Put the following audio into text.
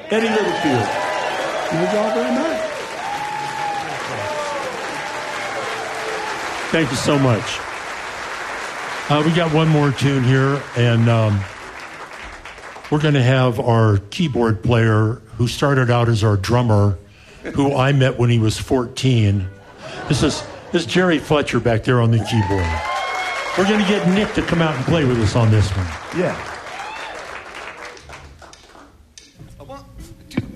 Eddie Littlefield. Thank you all very much. Thank you so much. We got one more tune here, and we're going to have our keyboard player who started out as our drummer, who I met when he was 14. This is Jerry Fletcher back there on the keyboard. We're going to get Nick to come out and play with us on this one. Yeah.